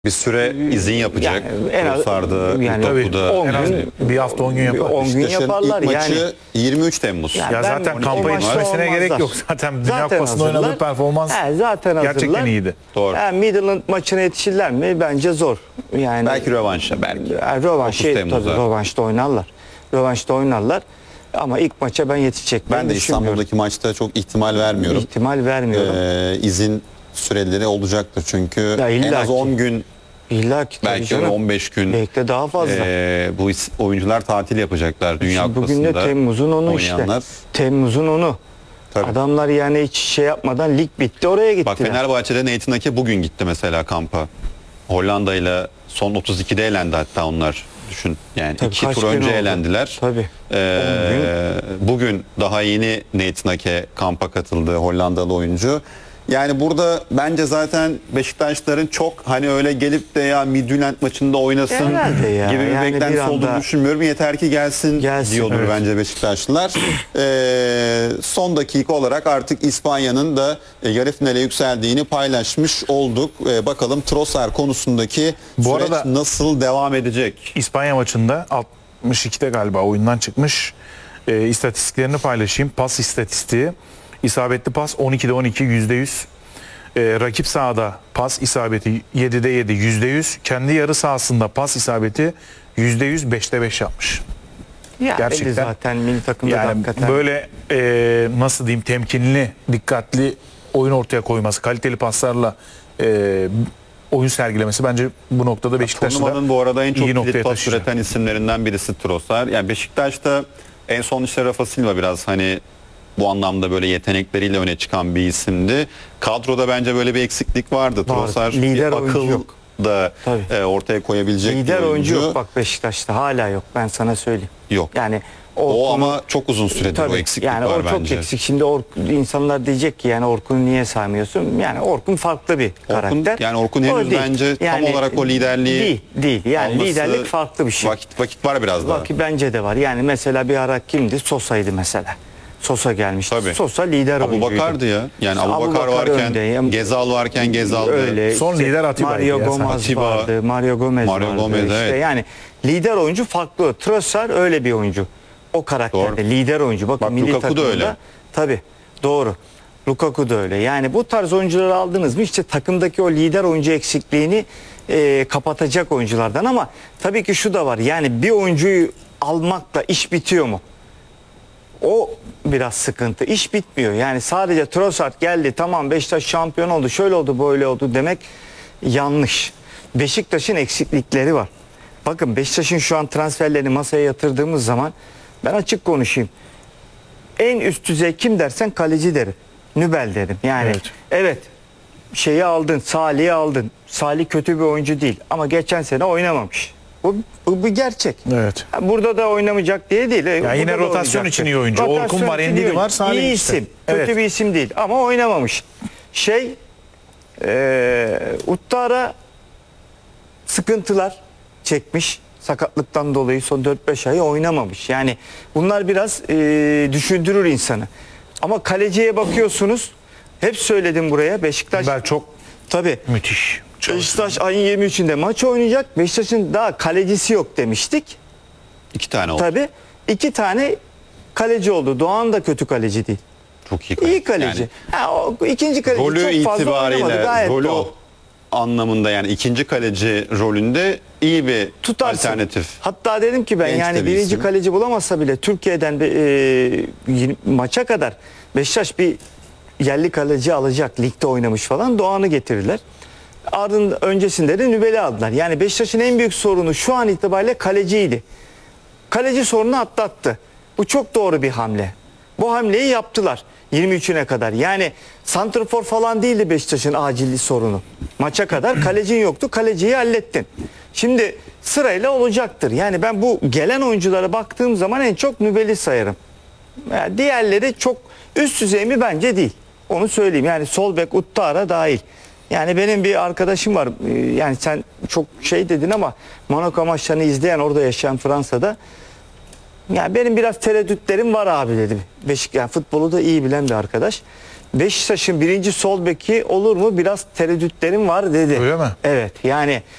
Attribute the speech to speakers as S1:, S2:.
S1: Bir süre izin yapacak.
S2: Yani en az
S1: yani
S3: en az bir hafta 10 gün yapar.
S2: 10 gün yaparlar
S1: ilk
S2: yani.
S1: maçı 23 Temmuz.
S2: Yani
S3: Ya
S2: ben
S3: zaten kampanya
S2: maçta
S3: bitmesine gerek
S2: olmazlar.
S3: yok. Zaten Dünya
S2: Zaten
S3: Kupası'nda oynadığı
S2: hazırlar.
S3: performans
S2: Zaten hazırlar.
S3: gerçekten iyiydi.
S1: Doğru.
S2: Yani Midland maçına yetişirler mi? Bence zor. Yani
S1: Belki rövanşa belki.
S2: yani rövanş,
S1: 9 Temmuz'da.
S2: tabii rövanşta oynarlar. Rövanşta oynarlar. Ama ilk maça ben yetişeceklerini
S1: Ben de
S2: düşünmüyorum.
S1: İstanbul'daki maçta çok ihtimal vermiyorum.
S2: İhtimal vermiyorum.
S1: İzin süreleri olacaktır çünkü
S2: Ya
S1: en az
S2: illaki.
S1: 10 gün
S2: İlla ki tabii
S1: belki
S2: canım.
S1: 15 gün
S2: Belki de daha fazla.
S1: bu oyuncular tatil yapacaklar Dünya
S2: Şimdi bugün de
S1: Kupası'nda.
S2: Temmuz'un onu
S1: oynayanlar.
S2: işte. Temmuz'un onu.
S1: Tabii.
S2: Adamlar yani hiç şey yapmadan lig bitti oraya gittiler.
S1: Bak Fenerbahçe'de Nathan Ake bugün gitti mesela kampa. Hollanda ile son 32'de elendi hatta onlar. Düşün. Yani
S2: Tabii
S1: 2
S2: kaç
S1: tur
S2: gün
S1: önce
S2: oldu?
S1: elendiler.
S2: Tabii.
S1: Bugün daha yeni Nathan Ake kampa katıldı, Hollandalı oyuncu. Yani burada bence zaten Beşiktaşların çok hani öyle gelip de ya Midtjylland maçında oynasın
S2: Herhalde ya.
S1: gibi bir
S2: Yani bir
S1: beklentisi
S2: anda-
S1: olduğunu düşünmüyorum. Yeter ki gelsin diyordur
S3: evet.
S1: bence Beşiktaşlılar. Son dakika olarak artık İspanya'nın da yarı finale yükseldiğini paylaşmış olduk. Bakalım Trossard konusundaki
S3: Bu
S1: süreç
S3: arada-
S1: nasıl devam edecek?
S3: İspanya maçında 62'de galiba oyundan çıkmış. İstatistiklerini paylaşayım. Pas istatistiği. İsabetli pas 12'de 12 %100. Rakip sahada pas isabeti 7'de 7 %100. Kendi yarı sahasında pas isabeti %100 5'te 5 yapmış.
S2: Ya
S3: Gerçekten.
S2: belli zaten milli takımda da
S3: Yani
S2: hakikaten.
S3: böyle nasıl diyeyim temkinli, dikkatli oyun ortaya koyması, kaliteli paslarla oyun sergilemesi bence bu noktada Beşiktaş'ta
S1: Turnuvanın bu arada en çok
S3: iyi noktaya
S1: kilit pas
S3: taşıyacak.
S1: üreten isimlerinden birisi Trossard. Yani Beşiktaş'ta en son işte Rafa Silva biraz hani bu anlamda böyle yetenekleriyle öne çıkan bir isimdi. Kadroda bence böyle bir eksiklik vardı. Trossard
S2: Lider
S1: bir
S2: oyuncu
S1: akıl
S2: yok.
S1: da
S2: Tabii.
S1: ortaya koyabilecek
S2: Lider
S1: bir
S2: oyuncu yok bak Beşiktaş'ta hala yok ben sana söyleyeyim.
S1: Yok.
S2: Yani
S1: O ama çok uzun süredir
S2: tabii,
S1: o eksiklik
S2: yani
S1: var
S2: o çok
S1: bence.
S2: eksik. Şimdi insanlar diyecek ki yani Orkun'u niye saymıyorsun? Yani Orkun farklı bir karakter.
S1: Yani Orkun
S2: O
S1: henüz
S2: değil.
S1: bence tam
S2: Yani
S1: olarak o liderliği
S2: değil. Yani
S1: alması,
S2: liderlik farklı bir şey.
S1: Vakit var biraz daha.
S2: Bak bence de var. Yani mesela bir ara kimdi? Sosa'ydı mesela. Sosa gelmişti.
S1: Tabii.
S2: Sosa lider oyuncuydu.
S1: Abubakar'dı ya. Yani Abubakar varken,
S2: önde.
S1: Gezal varken Gezal'dı.
S2: Öyle.
S3: Son lider Atiba'ydı
S2: Mario
S3: ya
S2: Gomez
S1: Atiba,
S2: vardı. Mario Gomez
S1: Mario
S2: vardı.
S1: Gomez,
S2: İşte
S1: evet.
S2: yani lider oyuncu farklı. Trossard öyle bir oyuncu. O karakterde
S1: Doğru.
S2: lider oyuncu. Bakın
S1: Bak,
S2: milli
S1: Lukaku da
S2: takımda
S1: öyle.
S2: tabii doğru. Lukaku da öyle. Yani bu tarz oyuncuları aldınız mı işte takımdaki o lider oyuncu eksikliğini kapatacak oyunculardan ama tabii ki şu da var. Yani bir oyuncuyu almakla iş bitiyor mu? O biraz sıkıntı. İş bitmiyor. Yani sadece Trossard geldi tamam Beşiktaş şampiyon oldu şöyle oldu böyle oldu demek yanlış. Beşiktaş'ın eksiklikleri var. Bakın Beşiktaş'ın şu an transferlerini masaya yatırdığımız zaman ben açık konuşayım. En üst düzey kim dersen kaleci derim. Nübel derim. Yani evet şeyi aldın, Salih'i aldın. Salih kötü bir oyuncu değil ama geçen sene oynamamış. Bu gerçek.
S3: Evet.
S2: Burada da oynamayacak diye değil.
S3: Ya yine
S2: Burada da
S3: rotasyon
S2: oynayacaktır.
S3: için iyi oyuncu.
S2: Rotasyon
S3: Orkun var,
S2: için
S3: Endidi
S2: iyi oyuncu.
S3: var, Salih
S2: İyi
S3: işte.
S2: isim.
S3: Evet.
S2: Kötü bir isim değil ama oynamamış. Uttara sıkıntılar çekmiş. Sakatlıktan dolayı son 4-5 ayı oynamamış. Yani bunlar biraz düşündürür insanı. Ama kaleciye bakıyorsunuz. Hep söyledim buraya. Beşiktaş
S3: Ben çok
S2: tabii.
S3: müthiş.
S2: Beşiktaş ayın 23'ünde maç oynayacak. Beşiktaş'ın daha kalecisi yok demiştik.
S1: 2 tane oldu.
S2: Tabii 2 tane kaleci oldu. Doğan da kötü kaleci değil.
S1: Çok iyi kaleci.
S2: İyi kaleci.
S1: Yani
S2: O ikinci kaleci
S1: rolü
S2: çok fazla oynamadı.
S1: itibariyle
S2: Gayet
S1: rolü
S2: doğal.
S1: anlamında yani ikinci kaleci rolünde iyi bir
S2: Tutarsın.
S1: alternatif.
S2: Hatta dedim ki ben
S1: Genç de
S2: yani
S1: bir
S2: birinci
S1: isim.
S2: kaleci bulamasa bile Türkiye'den maça kadar Beşiktaş bir yerli kaleci alacak. Ligde oynamış falan. Doğan'ı getirirler. Ardından öncesinde de Nübel'i aldılar. Yani Beşiktaş'ın en büyük sorunu şu an itibariyle kaleciydi. Kaleci sorunu atlattı. Bu çok doğru bir hamle. Bu hamleyi yaptılar 23'üne kadar. Yani santrfor falan değildi Beşiktaş'ın acilli sorunu. Maça kadar kalecin yoktu. Kaleciyi hallettin. Şimdi sırayla olacaktır. Yani ben bu gelen oyunculara baktığım zaman en çok Nübel'i sayarım. Yani diğerleri çok üst düzey mi bence değil. Onu söyleyeyim. Yani sol bek Uttara dahil. Yani benim bir arkadaşım var. Yani sen çok şey dedin ama Monaco maçlarını izleyen orada yaşayan Fransa'da. Yani benim biraz tereddütlerim var abi dedi. Yani futbolu da iyi bilen bir arkadaş. Beşiktaş'ın birinci sol beki olur mu? Biraz tereddütlerim var dedi.
S3: Öyle mi?
S2: Evet, yani